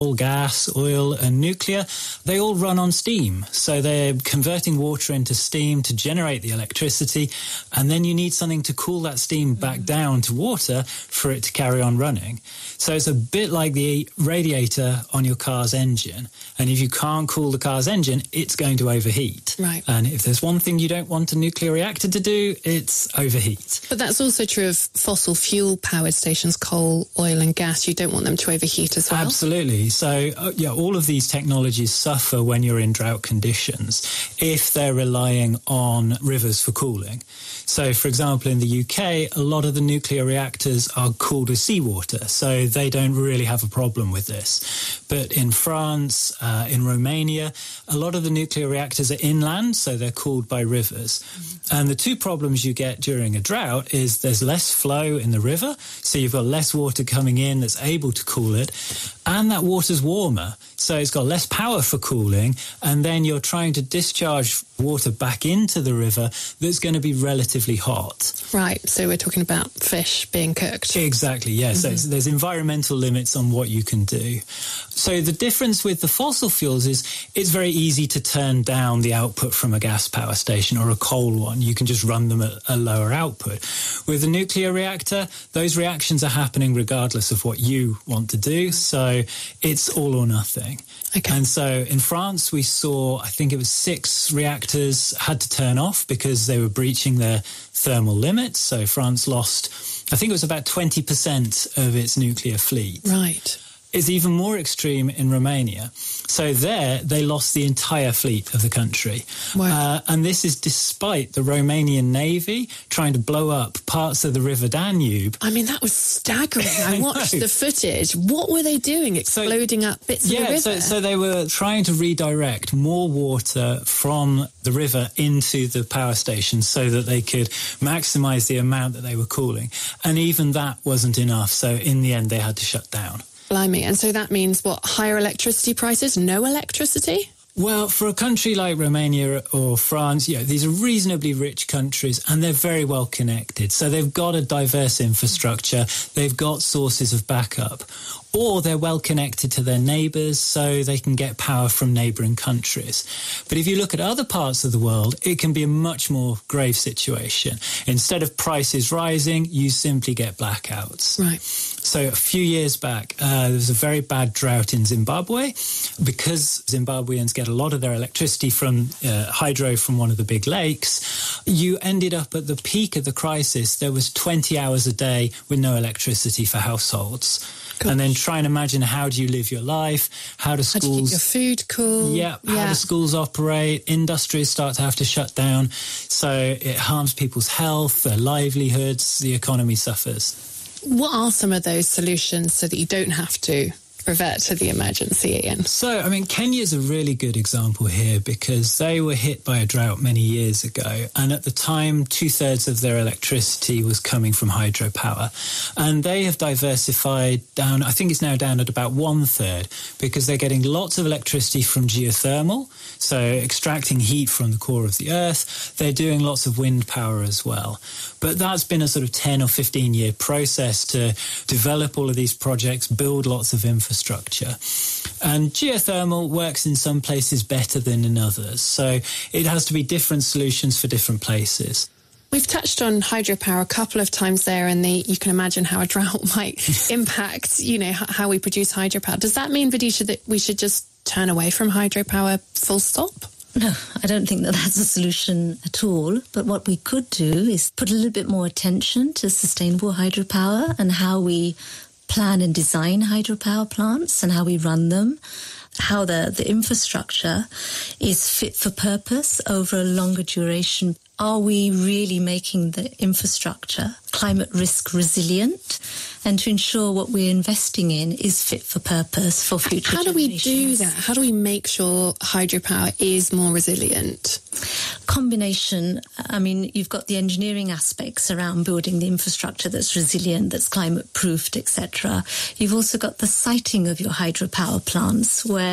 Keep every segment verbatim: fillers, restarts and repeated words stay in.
All gas, oil and nuclear, they all run on steam. So they're converting water into steam to generate the electricity, and then you need something to cool that steam back down to water for it to carry on running. So it's a bit like the radiator on your car's engine. And if you can't cool the car's engine, it's going to overheat. Right. And if there's one thing you don't want a nuclear reactor to do, it's overheat. But that's also true of fossil fuel powered stations, coal, oil and gas. You don't want them to overheat as well. Absolutely. So, uh, yeah, all of these technologies suffer when you're in drought conditions if they're relying on rivers for cooling. So, for example, in the U K, a lot of the nuclear reactors are cooled with seawater, so they don't really have a problem with this. But in France, uh, in Romania, a lot of the nuclear reactors are inland, so they're cooled by rivers. Mm-hmm. And the two problems you get during a drought is there's less flow in the river, so you've got less water coming in that's able to cool it, and that water's warmer, so it's got less power for cooling, and then you're trying to discharge water back into the river that's going to be relatively hot. Right, so we're talking about fish being cooked. Exactly, yes. Mm-hmm. So there's environmental limits on what you can do. So the difference with the fossil fuels is it's very easy to turn down the output from a gas power station or a coal one. You can just run them at a lower output. With a nuclear reactor, those reactions are happening regardless of what you want to do, so it's all or nothing. Okay. And so in France, we saw, I think it was six reactors had to turn off because they were breaching their thermal limits. So France lost, I think it was about twenty percent of its nuclear fleet. Right. It's even more extreme in Romania. So there, they lost the entire fleet of the country. Wow. Uh, and this is despite the Romanian Navy trying to blow up parts of the River Danube. I mean, that was staggering. I, I watched the footage. What were they doing? Exploding so, up bits yeah, of the river? So, so they were trying to redirect more water from the river into the power stations so that they could maximise the amount that they were cooling. And even that wasn't enough. So in the end, they had to shut down. Blimey. And so that means, what, higher electricity prices, no electricity? Well, for a country like Romania or France, yeah, these are reasonably rich countries and they're very well connected. So they've got a diverse infrastructure, they've got sources of backup, or they're well connected to their neighbours so they can get power from neighbouring countries. But if you look at other parts of the world, it can be a much more grave situation. Instead of prices rising, you simply get blackouts. Right. So a few years back, uh, there was a very bad drought in Zimbabwe because Zimbabweans get a lot of their electricity from uh, hydro from one of the big lakes. You ended up at the peak of the crisis, there was twenty hours a day with no electricity for households. Gosh. And then try and imagine, how do you live your life? How do schools... How do you keep your food cool? Yeah, yeah. How do schools operate? Industries start to have to shut down. So it harms people's health, their livelihoods, the economy suffers. What are some of those solutions so that you don't have to revert to the emergency, Ian? So, I mean, Kenya's a really good example here because they were hit by a drought many years ago. And at the time, two-thirds of their electricity was coming from hydropower. And they have diversified down, I think it's now down at about one-third because they're getting lots of electricity from geothermal, so extracting heat from the core of the earth. They're doing lots of wind power as well. But that's been a sort of ten or fifteen year process to develop all of these projects, build lots of infrastructure. And geothermal works in some places better than in others. So it has to be different solutions for different places. We've touched on hydropower a couple of times there, and the, you can imagine how a drought might impact, you know, how we produce hydropower. Does that mean, Vidisha, that we should just turn away from hydropower full stop? No, I don't think that that's a solution at all. But what we could do is put a little bit more attention to sustainable hydropower and how we plan and design hydropower plants and how we run them, how the, the infrastructure is fit for purpose over a longer duration. Are we really making the infrastructure climate risk resilient, and to ensure what we're investing in is fit for purpose for future How do we do that? How do we make sure hydropower is more resilient? Combination. I mean, you've got the engineering aspects around building the infrastructure that's resilient, that's climate proofed, et cetera. You've also got the siting of your hydropower plants where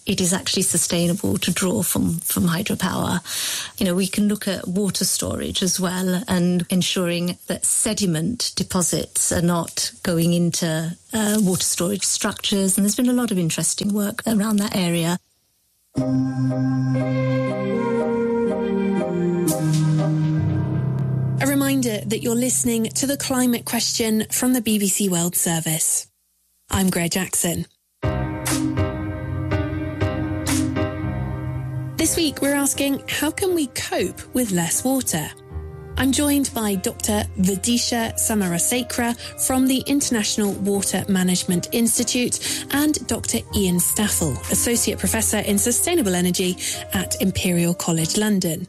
it is actually sustainable to draw from, from hydropower. You know, we can look at water storage as well and ensuring that sediment deposits are not going into uh, water storage structures. And there's been a lot of interesting work around that area. A reminder that you're listening to The Climate Question from the B B C World Service. I'm Greer Jackson. This week we're asking, how can we cope with less water? I'm joined by Doctor Vidisha Samarasekera from the International Water Management Institute and Doctor Ian Staffel, Associate Professor in Sustainable Energy at Imperial College London.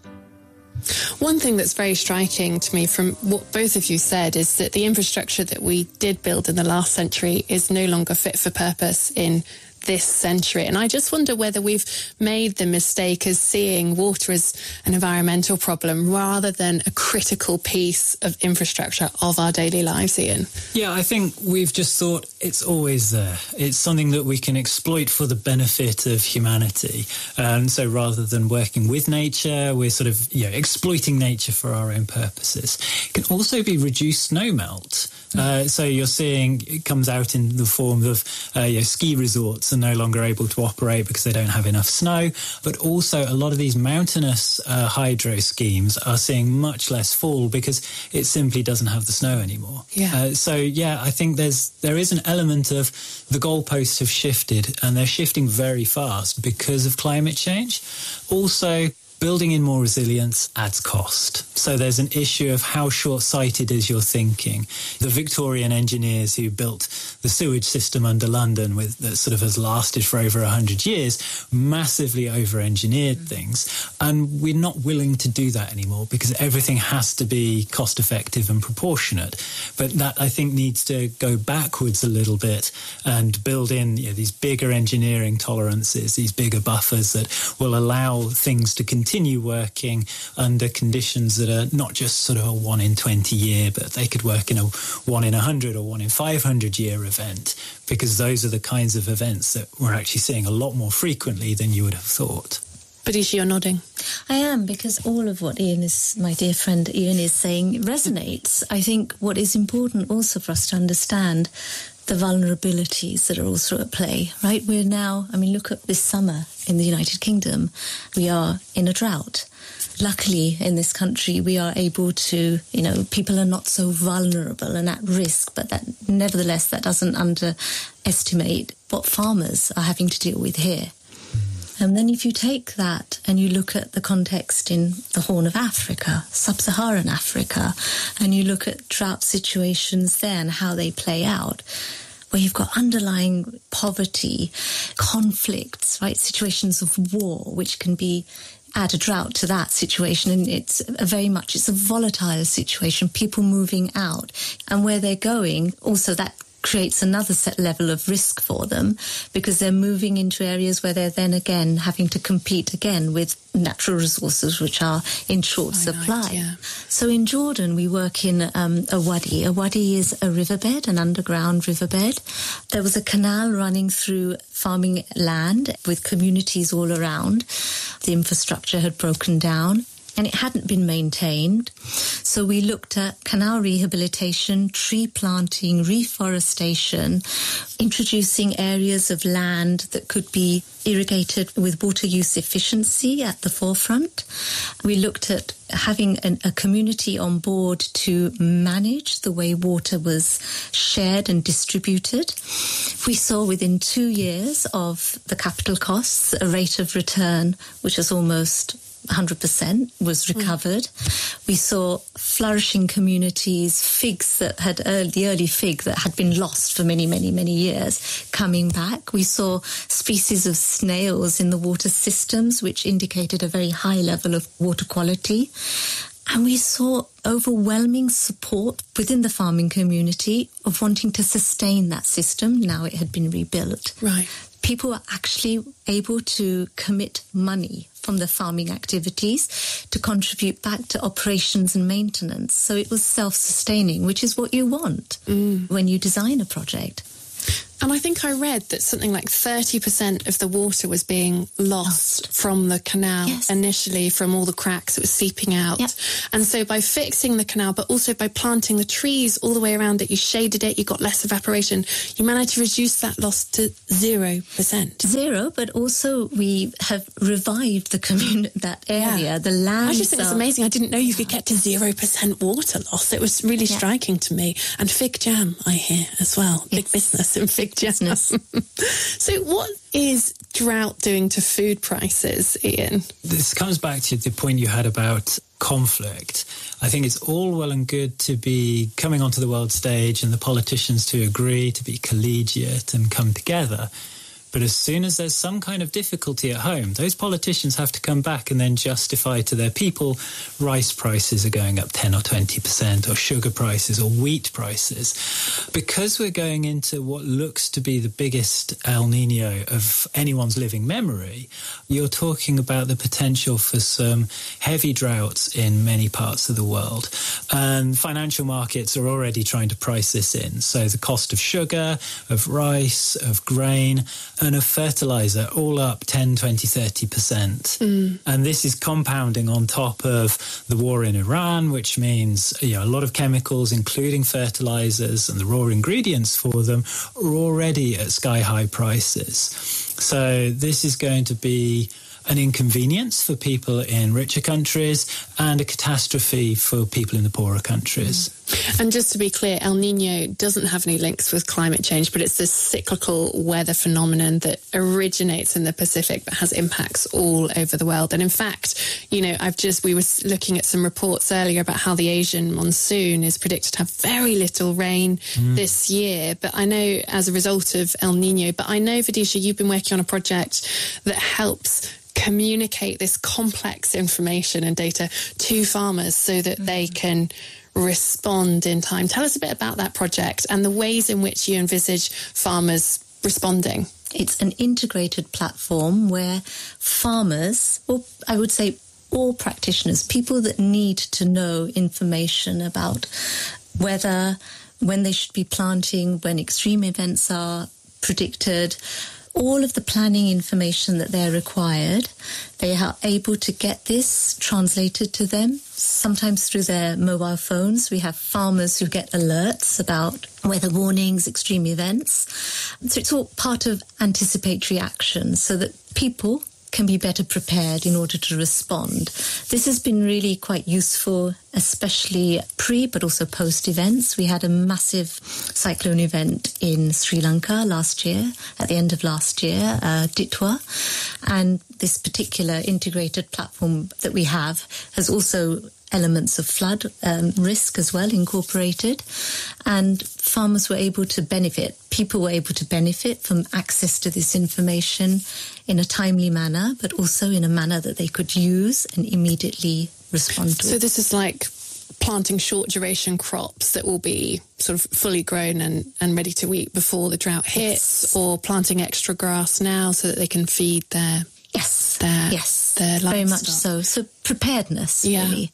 One thing that's very striking to me from what both of you said is that the infrastructure that we did build in the last century is no longer fit for purpose in this century. And I just wonder whether we've made the mistake of seeing water as an environmental problem rather than a critical piece of infrastructure of our daily lives, Ian. Yeah, I think we've just thought it's always there. It's something that we can exploit for the benefit of humanity. Um, so rather than working with nature, we're sort of you know, exploiting nature for our own purposes. It can also be reduced snowmelt. Uh, so you're seeing it comes out in the form of uh, you know, ski resorts are no longer able to operate because they don't have enough snow. But also a lot of these mountainous uh, hydro schemes are seeing much less fall because it simply doesn't have the snow anymore. Yeah. Uh, so, yeah, I think there's there is an element of the goalposts have shifted and they're shifting very fast because of climate change. Also, building in more resilience adds cost. So there's an issue of how short-sighted is your thinking. The Victorian engineers who built the sewage system under London with that sort of has lasted for over one hundred years, massively over-engineered mm. things. And we're not willing to do that anymore because everything has to be cost-effective and proportionate. But that, I think, needs to go backwards a little bit and build in you know, these bigger engineering tolerances, these bigger buffers that will allow things to continue continue working under conditions that are not just sort of a one in twenty year, but they could work in a one in one hundred or one in five hundred year event, because those are the kinds of events that we're actually seeing a lot more frequently than you would have thought. Vidisha, you're nodding. I am, because all of what Ian is, my dear friend Ian is saying resonates. I think what is important also for us to understand the vulnerabilities that are also at play, right? We're now, I mean, look at this summer in the United Kingdom. We are in a drought. Luckily, in this country, we are able to, you know, people are not so vulnerable and at risk, but that nevertheless, that doesn't underestimate what farmers are having to deal with here. And then if you take that and you look at the context in the Horn of Africa, sub-Saharan Africa, and you look at drought situations there and how they play out, where you've got underlying poverty, conflicts, right, situations of war, which can be add a drought to that situation, and it's a very much, it's a volatile situation, people moving out, and where they're going, also that creates another set level of risk for them because they're moving into areas where they're then again having to compete again with natural resources which are in short Finite, supply. Yeah. So in Jordan, we work in um, a wadi. A wadi is a riverbed, an underground riverbed. There was a canal running through farming land with communities all around. The infrastructure had broken down and it hadn't been maintained. So we looked at canal rehabilitation, tree planting, reforestation, introducing areas of land that could be irrigated with water use efficiency at the forefront. We looked at having an, a community on board to manage the way water was shared and distributed. We saw within two years of the capital costs a rate of return which is almost one hundred percent was recovered. Mm. We saw flourishing communities, figs that had early, the early fig that had been lost for many, many, many years coming back. We saw species of snails in the water systems, which indicated a very high level of water quality. And we saw overwhelming support within the farming community of wanting to sustain that system. Now it had been rebuilt. Right. People were actually able to commit money from the farming activities to contribute back to operations and maintenance. So it was self-sustaining, which is what you want mm. when you design a project. And I think I read that something like thirty percent of the water was being lost, lost. from the canal yes. initially, from all the cracks it was seeping out. Yep. And so by fixing the canal, but also by planting the trees all the way around it, you shaded it, you got less evaporation, you managed to reduce that loss to zero percent. Zero, but also we have revived the community, that area, yeah. the land. I just think it's amazing. I didn't know you could get to zero percent water loss. It was really yeah. striking to me. And fig jam, I hear, as well. Yes. Big business in fig business. So what is drought doing to food prices, Ian? This comes back to the point you had about conflict. I think it's all well and good to be coming onto the world stage and the politicians to agree, to be collegiate and come together. But as soon as there's some kind of difficulty at home, those politicians have to come back and then justify to their people rice prices are going up ten or twenty percent, or sugar prices or wheat prices. Because we're going into what looks to be the biggest El Nino of anyone's living memory, you're talking about the potential for some heavy droughts in many parts of the world. And financial markets are already trying to price this in. So the cost of sugar, of rice, of grain, and of fertilizer, all up ten, twenty, thirty percent. Mm. And this is compounding on top of the war in Iran, which means, you know, a lot of chemicals, including fertilizers and the raw ingredients for them, are already at sky-high prices. So this is going to be an inconvenience for people in richer countries and a catastrophe for people in the poorer countries. Mm. And just to be clear, El Nino doesn't have any links with climate change, but it's this cyclical weather phenomenon that originates in the Pacific but has impacts all over the world. And in fact, you know, I've just, we were looking at some reports earlier about how the Asian monsoon is predicted to have very little rain mm. this year. But I know as a result of El Nino, but I know, Vidisha, you've been working on a project that helps communicate this complex information and data to farmers so that mm-hmm. they can respond in time. Tell us a bit about that project and the ways in which you envisage farmers responding. It's an integrated platform where farmers, or I would say all practitioners, people that need to know information about whether, when they should be planting, when extreme events are predicted, all of the planning information that they're required, they are able to get this translated to them, sometimes through their mobile phones. We have farmers who get alerts about weather warnings, extreme events. So it's all part of anticipatory action so that people can be better prepared in order to respond. This has been really quite useful, especially pre but also post events. We had a massive cyclone event in Sri Lanka last year, at the end of last year, uh, Ditwa. And this particular integrated platform that we have has also elements of flood um, risk as well incorporated, and farmers were able to benefit, people were able to benefit from access to this information in a timely manner, but also in a manner that they could use and immediately respond to. So this is like planting short duration crops that will be sort of fully grown and, and ready to eat before the drought hits, yes. or planting extra grass now so that they can feed their yes, their, yes, their livestock. Very much so. So preparedness, yeah. really.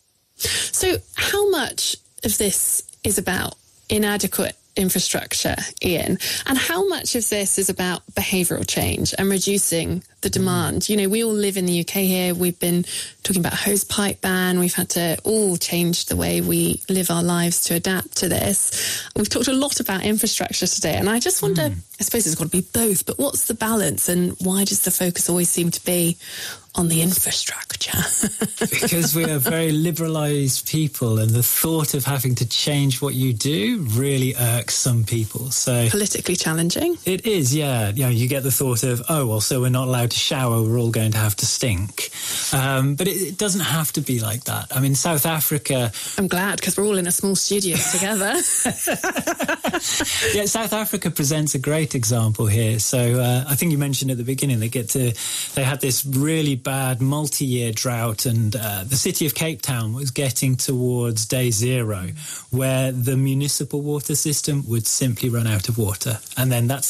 So how much of this is about inadequate infrastructure, Ian, and how much of this is about behavioural change and reducing the demand? You know, we all live in the U K here. We've been talking about hose pipe ban. We've had to all change the way we live our lives to adapt to this. We've talked a lot about infrastructure today, and I just wonder, mm. I suppose it's got to be both, but what's the balance, and why does the focus always seem to be on the infrastructure? Because we are very liberalised people, and the thought of having to change what you do really irks some people. So politically challenging. It is, yeah. You know, you get the thought of, oh, well, so we're not allowed to shower, we're all going to have to stink. Um, but it, it doesn't have to be like that. I mean, South Africa... I'm glad, because we're all in a small studio together. Yeah, South Africa presents a great example here. So uh, I think you mentioned at the beginning, they get to, they had this really bad multi-year drought, and uh, the city of Cape Town was getting towards day zero, where the municipal water system would simply run out of water, and then that's it.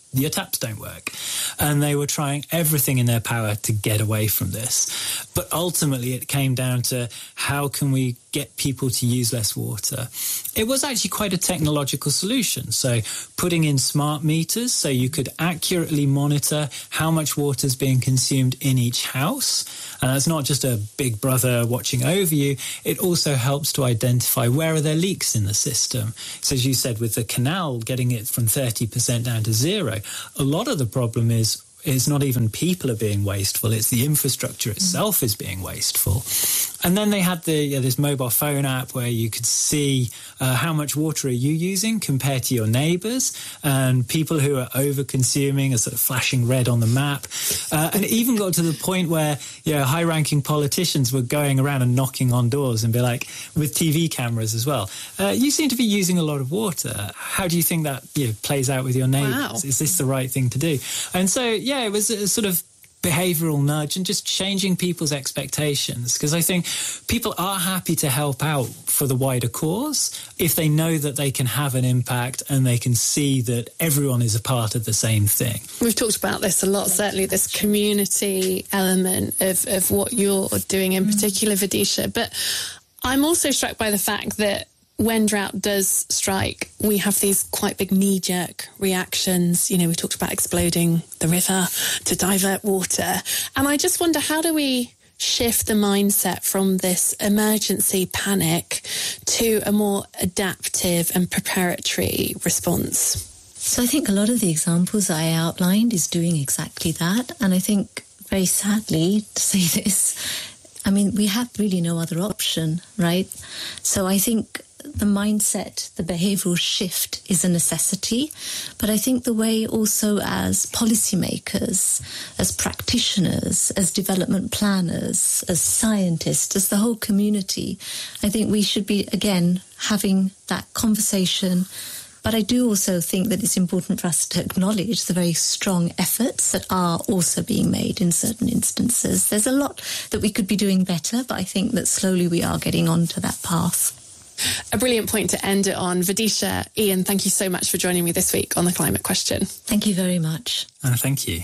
your taps don't work. And they were trying everything in their power to get away from this. But ultimately, it came down to how can we get people to use less water? It was actually quite a technological solution. So putting in smart meters so you could accurately monitor how much water is being consumed in each house. And that's not just a big brother watching over you. It also helps to identify where are there leaks in the system. So as you said, with the canal, getting it from thirty percent down to zero, a lot of the problem is it's not even people are being wasteful, it's the infrastructure itself mm. is being wasteful. And then they had the yeah, this mobile phone app where you could see uh, how much water are you using compared to your neighbours, and people who are over-consuming are sort of flashing red on the map. Uh, and it even got to the point where you know, high-ranking politicians were going around and knocking on doors and be like, with T V cameras as well, uh, you seem to be using a lot of water. How do you think that you know, plays out with your neighbours? Wow. Is this the right thing to do? And so, yeah, it was a sort of behavioural nudge and just changing people's expectations, because I think people are happy to help out for the wider cause if they know that they can have an impact and they can see that everyone is a part of the same thing. We've talked about this a lot, certainly this community element of, of what you're doing in particular, Vidisha, but I'm also struck by the fact that when drought does strike, we have these quite big knee-jerk reactions. You know, we talked about exploding the river to divert water. And I just wonder, how do we shift the mindset from this emergency panic to a more adaptive and preparatory response? So I think a lot of the examples I outlined is doing exactly that. And I think, very sadly to say this, I mean, we have really no other option, right? So I think the mindset, the behavioural shift is a necessity. But I think the way also as policymakers, as practitioners, as development planners, as scientists, as the whole community, I think we should be, again, having that conversation. But I do also think that it's important for us to acknowledge the very strong efforts that are also being made in certain instances. There's a lot that we could be doing better, but I think that slowly we are getting onto that path. A brilliant point to end it on. Vidisha, Ian, thank you so much for joining me this week on The Climate Question. Thank you very much. Oh, thank you.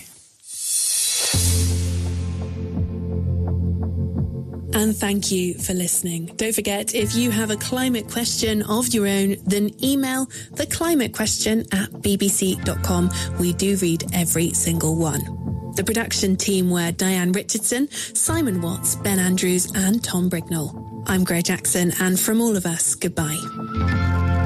And thank you for listening. Don't forget, if you have a climate question of your own, then email theclimatequestion at b b c dot com. We do read every single one. The production team were Diane Richardson, Simon Watts, Ben Andrews and Tom Brignall. I'm Greg Jackson, and from all of us, goodbye.